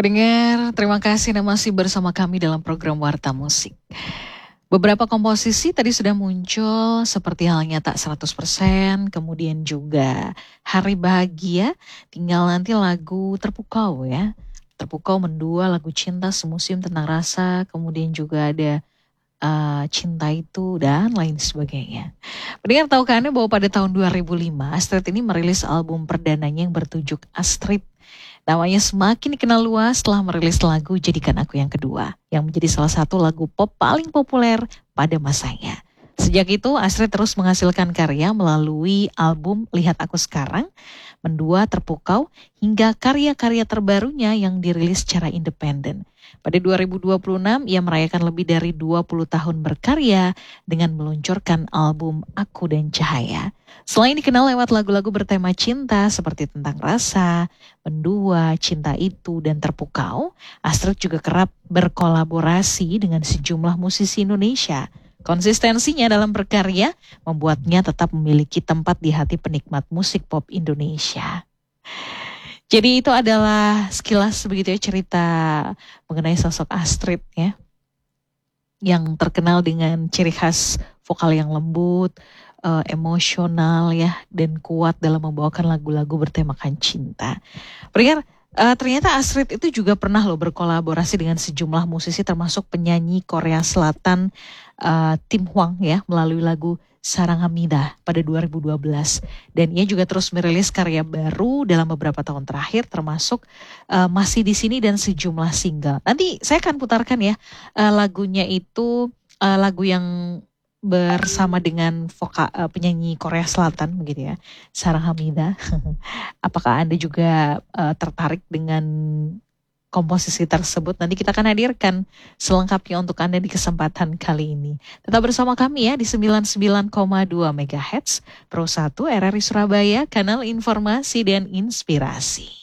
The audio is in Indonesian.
Pendengar, terima kasih Anda masih bersama kami dalam program Warta Musik. Beberapa komposisi tadi sudah muncul seperti halnya Tak 100%, kemudian juga Hari Bahagia, tinggal nanti lagu Terpukau ya. Terpukau mendua lagu cinta semusim tentang rasa, kemudian juga ada Cinta Itu dan lain sebagainya. Pendengar, tahukah Anda bahwa pada tahun 2005 Astrid ini merilis album perdananya yang bertajuk Astrid. Namanya semakin dikenal luas setelah merilis lagu Jadikan Aku Yang Kedua, yang menjadi salah satu lagu pop paling populer pada masanya. Sejak itu, Astrid terus menghasilkan karya melalui album Lihat Aku Sekarang, Mendua, Terpukau, hingga karya-karya terbarunya yang dirilis secara independen. Pada 2026, ia merayakan lebih dari 20 tahun berkarya dengan meluncurkan album Aku dan Cahaya. Selain dikenal lewat lagu-lagu bertema cinta seperti Tentang Rasa, Mendua, Cinta Itu, dan Terpukau, Astrid juga kerap berkolaborasi dengan sejumlah musisi Indonesia. Konsistensinya dalam berkarya membuatnya tetap memiliki tempat di hati penikmat musik pop Indonesia. Jadi itu adalah sekilas begitu ya cerita mengenai sosok Astrid ya, yang terkenal dengan ciri khas vokal yang lembut, emosional ya, dan kuat dalam membawakan lagu-lagu bertemakan cinta. Pendengar, ternyata Astrid itu juga pernah loh berkolaborasi dengan sejumlah musisi termasuk penyanyi Korea Selatan Tim Hwang ya melalui lagu Sarang Hamida pada 2012. Dan ia juga terus merilis karya baru dalam beberapa tahun terakhir termasuk Masih di Sini dan sejumlah single. Nanti saya akan putarkan ya lagunya itu lagu yang bersama dengan penyanyi Korea Selatan begitu ya, Sarang Hamida. Apakah Anda juga tertarik dengan komposisi tersebut? Nanti kita akan hadirkan selengkapnya untuk Anda di kesempatan kali ini. Tetap bersama kami ya di 99,2 MHz Pro 1 RRI Surabaya, kanal informasi dan inspirasi.